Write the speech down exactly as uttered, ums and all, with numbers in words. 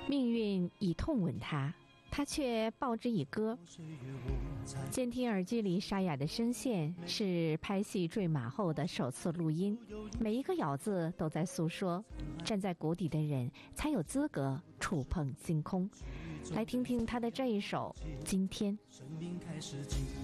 命运以痛吻他，他却报之以歌。监听耳机里沙哑的声线，是拍戏坠马后的首次录音，每一个咬字都在诉说。站在谷底的人才有资格触碰星空。来听听他的这一首《今天》。 生命开始进